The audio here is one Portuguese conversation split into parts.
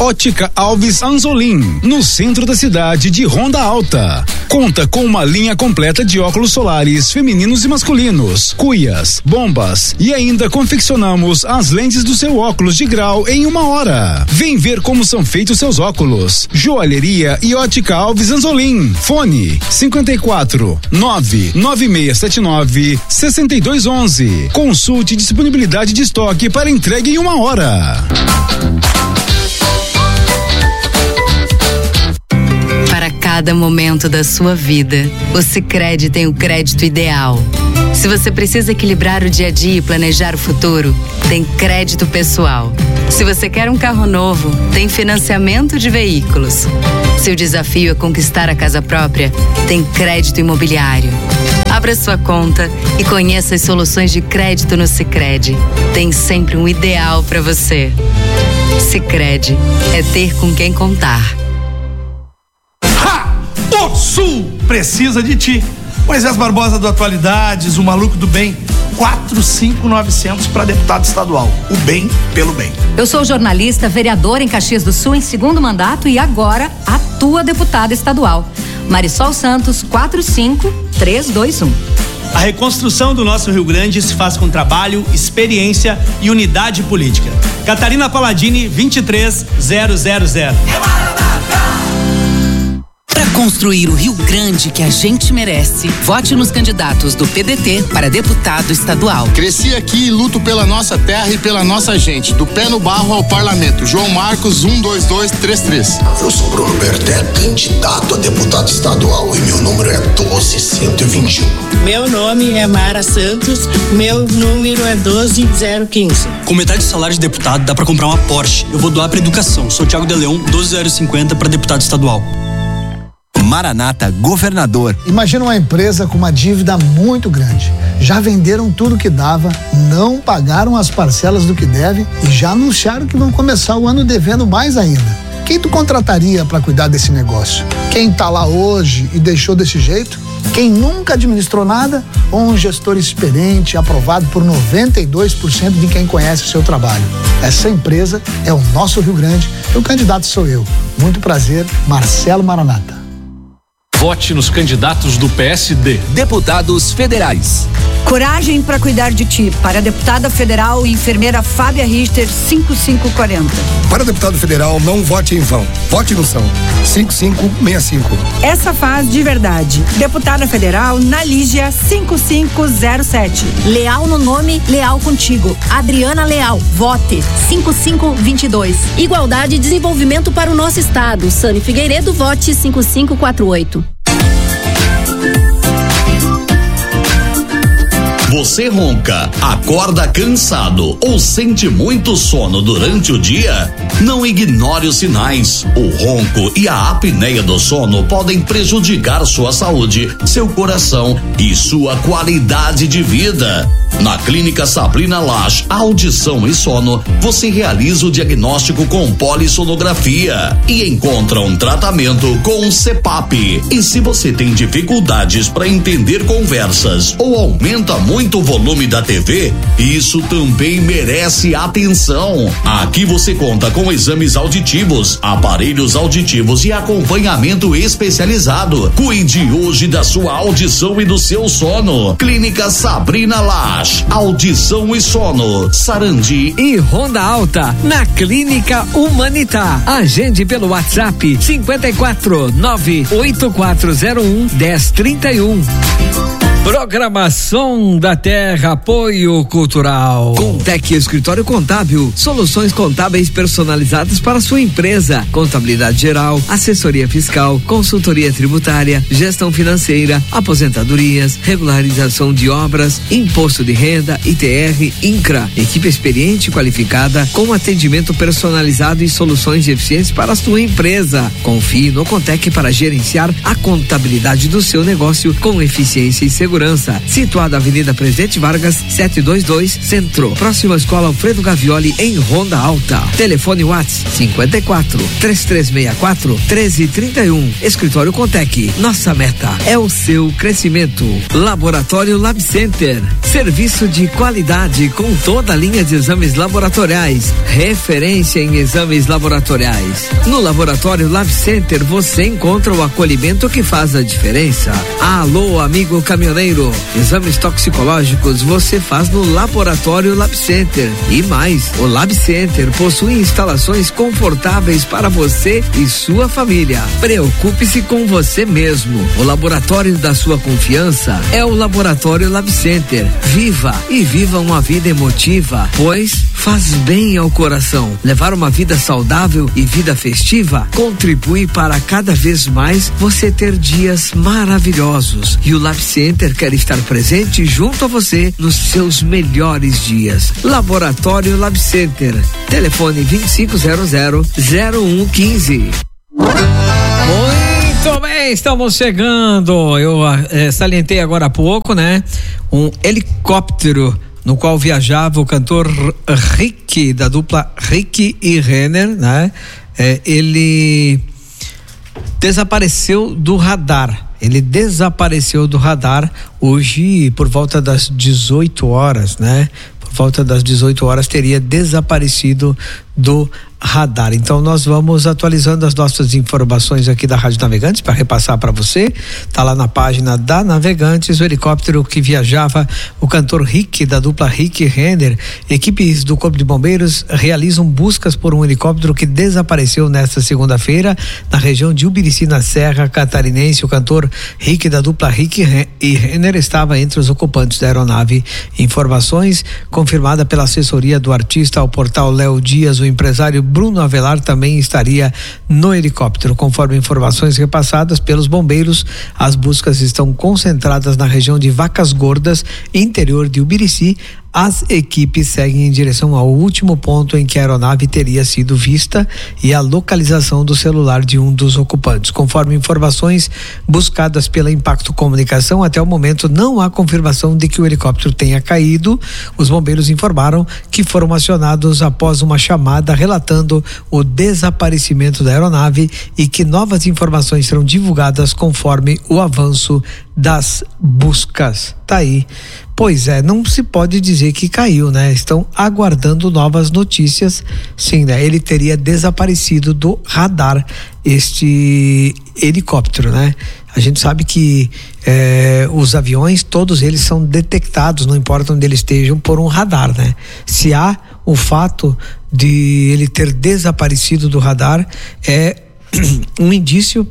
Ótica Alves Anzolim, no centro da cidade de Ronda Alta. Conta com uma linha completa de óculos solares femininos e masculinos, cuias, bombas e ainda confeccionamos as lentes do seu óculos de grau em 1 hora. Vem ver como são feitos seus óculos. Joalheria e Ótica Alves Anzolim. Fone 54 99679 6211. Consulte disponibilidade de estoque para entrega em 1 hora. Para cada momento da sua vida, o Sicredi tem o crédito ideal. Se você precisa equilibrar o dia a dia e planejar o futuro, tem crédito pessoal. Se você quer um carro novo, tem financiamento de veículos. Se o desafio é conquistar a casa própria, tem crédito imobiliário. Abra sua conta e conheça as soluções de crédito no Sicredi. Tem sempre um ideal para você. Sicredi é ter com quem contar. O Sul precisa de ti. Moisés Barbosa do Atualidades, o maluco do bem, 45900 para deputado estadual. O bem pelo bem. Eu sou jornalista, vereadora em Caxias do Sul em 2º mandato e agora atua deputada estadual. Marisol Santos, 45321. A reconstrução do nosso Rio Grande se faz com trabalho, experiência e unidade política. Catarina Palladini, 23000. Para construir o Rio Grande que a gente merece, vote nos candidatos do PDT para deputado estadual. Cresci aqui e luto pela nossa terra e pela nossa gente, do pé no barro ao parlamento. João Marcos 12233. Eu sou Bruno Berté, candidato a deputado estadual e meu número é 12121. Meu nome é Mara Santos, meu número é 12015. Com metade do salário de deputado dá para comprar uma Porsche. Eu vou doar para educação. Sou Thiago de Leão, 12050 para deputado estadual. Maranata Governador. Imagina uma empresa com uma dívida muito grande. Já venderam tudo que dava, não pagaram as parcelas do que deve e já anunciaram que vão começar o ano devendo mais ainda. Quem tu contrataria para cuidar desse negócio? Quem tá lá hoje e deixou desse jeito? Quem nunca administrou nada ou um gestor experiente aprovado por 92% de quem conhece o seu trabalho? Essa empresa é o nosso Rio Grande e o candidato sou eu. Muito prazer, Marcelo Maranata. Vote nos candidatos do PSD. Deputados federais. Coragem para cuidar de ti. Para a deputada federal e enfermeira Fábia Richter, 5540. Para deputado federal, não vote em vão. Vote no São. 5565. Essa faz de verdade. Deputada federal Nalígia, 5507. Leal no nome, leal contigo. Adriana Leal, vote 5522. Igualdade e desenvolvimento para o nosso estado. Sani Figueiredo, vote 5548. Você ronca, acorda cansado ou sente muito sono durante o dia? Não ignore os sinais. O ronco e a apneia do sono podem prejudicar sua saúde, seu coração e sua qualidade de vida. Na Clínica Sabrina Lage, Audição e Sono, você realiza o diagnóstico com polissonografia e encontra um tratamento com CPAP. E se você tem dificuldades para entender conversas ou aumenta muito o volume da TV, isso também merece atenção. Aqui você conta com exames auditivos, aparelhos auditivos e acompanhamento especializado. Cuide hoje da sua audição e do seu sono. Clínica Sabrina Lage, Audição e Sono, Sarandi e Ronda Alta, na Clínica Humanitar. Agende pelo WhatsApp 54 98401 1031. Programação da Terra, apoio cultural. Contec Escritório Contábil, soluções contábeis personalizadas para sua empresa. Contabilidade geral, assessoria fiscal, consultoria tributária, gestão financeira, aposentadorias, regularização de obras, imposto de renda, ITR, INCRA. Equipe experiente e qualificada com atendimento personalizado e soluções eficientes para a sua empresa. Confie no Contec para gerenciar a contabilidade do seu negócio com eficiência e segurança. segurança. Situado na Avenida Presidente Vargas, 722, Centro. Próxima Escola Alfredo Gavioli, em Ronda Alta. Telefone WhatsApp 54 3364 1331. Escritório Contec. Nossa meta é o seu crescimento. Laboratório Lab Center. Serviço de qualidade com toda a linha de exames laboratoriais. Referência em exames laboratoriais. No Laboratório Lab Center você encontra o acolhimento que faz a diferença. Alô, amigo caminhoneiro. Exames toxicológicos você faz no Laboratório Lab Center. E mais, o Lab Center possui instalações confortáveis para você e sua família. Preocupe-se com você mesmo. O laboratório da sua confiança é o Laboratório Lab Center. Viva e viva uma vida emotiva, pois faz bem ao coração. Levar uma vida saudável e vida festiva contribui para cada vez mais você ter dias maravilhosos. E o Lab Center quer estar presente junto a você nos seus melhores dias. Laboratório Lab Center. Telefone 2500-0115. Muito bem, estamos chegando. Eu salientei agora há pouco, né? Um helicóptero no qual viajava o cantor Rick, da dupla Rick e Renner, né? Ele desapareceu do radar. Ele desapareceu do radar hoje por volta das 18 horas, né? Por volta das 18 horas teria desaparecido do radar. Então nós vamos atualizando as nossas informações aqui da Rádio Navegantes para repassar para você. Tá lá na página da Navegantes o helicóptero que viajava o cantor Rick, da dupla Rick Renner. Equipes do Corpo de Bombeiros realizam buscas por um helicóptero que desapareceu nesta segunda-feira na região de Ubirici, na Serra Catarinense. O cantor Rick, da dupla Rick e Renner, estava entre os ocupantes da aeronave. Informações confirmada pela assessoria do artista ao portal Léo Dias. O empresário Bruno Avelar também estaria no helicóptero. Conforme informações repassadas pelos bombeiros, as buscas estão concentradas na região de Vacas Gordas, interior de Ubirici. As equipes seguem em direção ao último ponto em que a aeronave teria sido vista e a localização do celular de um dos ocupantes. Conforme informações buscadas pela Impacto Comunicação, até o momento não há confirmação de que o helicóptero tenha caído. Os bombeiros informaram que foram acionados após uma chamada relatando o desaparecimento da aeronave e que novas informações serão divulgadas conforme o avanço das buscas. Tá aí. Pois é, não se pode dizer que caiu, né? Estão aguardando novas notícias. Sim, né? Ele teria desaparecido do radar, este helicóptero, né? A gente sabe que os aviões, todos eles são detectados, não importa onde eles estejam, por um radar, né? Se há o fato de ele ter desaparecido do radar, é um indício,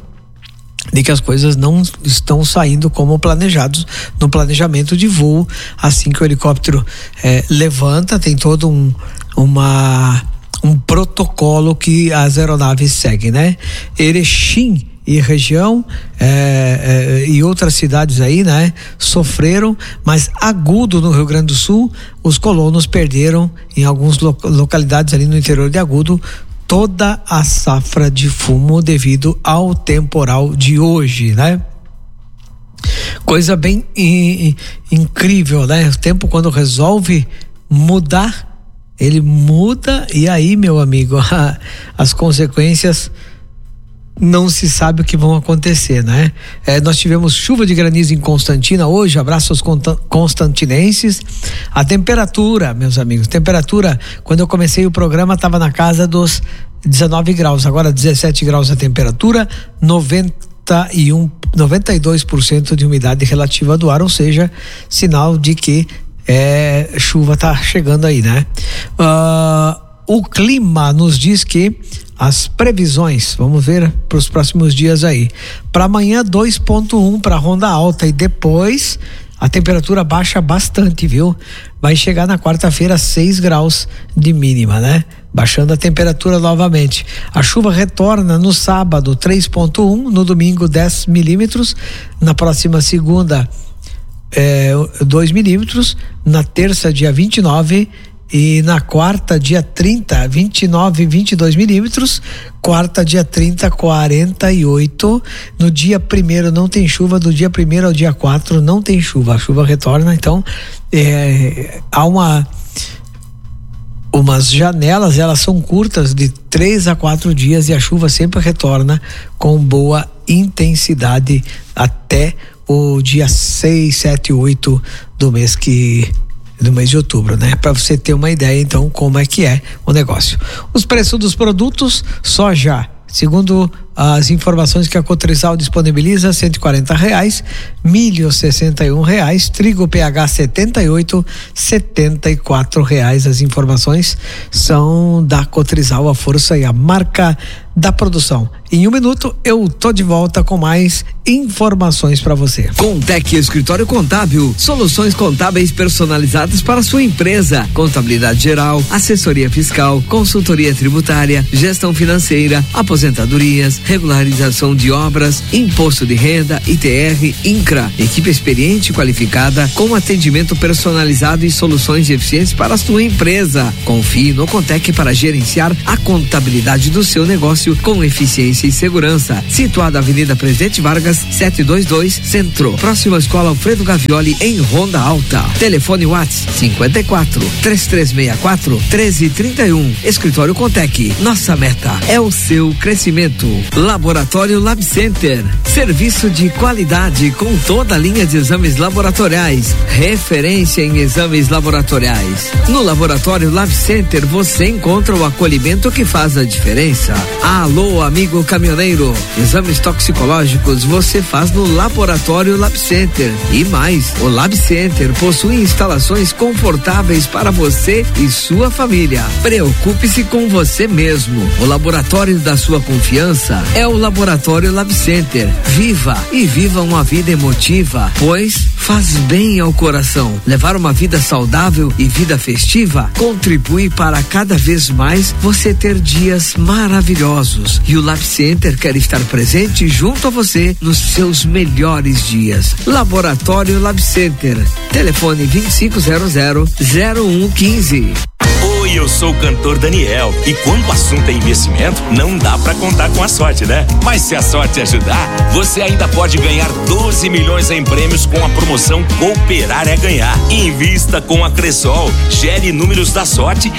de que as coisas não estão saindo como planejados no planejamento de voo. Assim que o helicóptero levanta, tem todo um protocolo que as aeronaves seguem, né? Erechim e região e outras cidades aí, né, sofreram, mas Agudo, no Rio Grande do Sul, os colonos perderam em algumas localidades ali no interior de Agudo toda a safra de fumo devido ao temporal de hoje, né? Coisa bem incrível, né? O tempo, quando resolve mudar, ele muda, e aí, meu amigo, as consequências não se sabe o que vão acontecer, né? Nós tivemos chuva de granizo em Constantina hoje. Abraço aos constantinenses. A temperatura, meus amigos, quando eu comecei o programa estava na casa dos 19 graus, agora 17 graus a temperatura, 92% de umidade relativa do ar, ou seja, sinal de que chuva tá chegando aí, né? O clima nos diz que as previsões, vamos ver para os próximos dias aí. Para amanhã 2.1 para Ronda Alta, e depois a temperatura baixa bastante, viu? Vai chegar na quarta-feira 6 graus de mínima, né? Baixando a temperatura novamente. A chuva retorna no sábado 3.1, no domingo 10 milímetros, na próxima segunda 2 milímetros, na terça dia 29 E na quarta, dia 30, 29 e 22 milímetros. Quarta, dia 30, 48. No dia 1º não tem chuva. Do dia 1º ao dia 4 não tem chuva. A chuva retorna, então há umas janelas, elas são curtas, de 3 a 4 dias, e a chuva sempre retorna com boa intensidade até o dia 6, 7, 8 do mês de outubro, né? Para você ter uma ideia, então, como é que é o negócio. Os preços dos produtos: soja, segundo as informações que a Cotrizal disponibiliza, R$140, milho R$61, trigo PH 78, R$74. As informações são da Cotrizal, a força e a marca da produção. Em 1 minuto eu tô de volta com mais informações para você. Contec Escritório Contábil, soluções contábeis personalizadas para a sua empresa, contabilidade geral, assessoria fiscal, consultoria tributária, gestão financeira, aposentadorias, regularização de obras, imposto de renda, ITR, INCRA, equipe experiente e qualificada com atendimento personalizado e soluções eficientes para a sua empresa. Confie no Contec para gerenciar a contabilidade do seu negócio com eficiência e segurança. Situado na Avenida Presidente Vargas, 722, Centro, próxima à Escola Alfredo Gavioli, em Ronda Alta. Telefone WhatsApp 54 3364 1331. Escritório Contec. Nossa meta é o seu crescimento. Laboratório Lab Center. Serviço de qualidade com toda a linha de exames laboratoriais. Referência em exames laboratoriais. No Laboratório Lab Center você encontra o acolhimento que faz a diferença. Alô, amigo caminhoneiro. Exames toxicológicos você faz no Laboratório Lab Center. E mais, o Lab Center possui instalações confortáveis para você e sua família. Preocupe-se com você mesmo. O laboratório da sua confiança é o Laboratório Lab Center. Viva e viva uma vida emotiva, pois faz bem ao coração. Levar uma vida saudável e vida festiva contribui para cada vez mais você ter dias maravilhosos. E o Lab Center quer estar presente junto a você nos seus melhores dias. Laboratório Lab Center. Telefone 2500-0115. Oi, eu sou o cantor Daniel e quando o assunto é investimento, não dá pra contar com a sorte, né? Mas se a sorte ajudar, você ainda pode ganhar 12 milhões em prêmios com a promoção Cooperar é Ganhar. Invista com a Cressol, gere números da sorte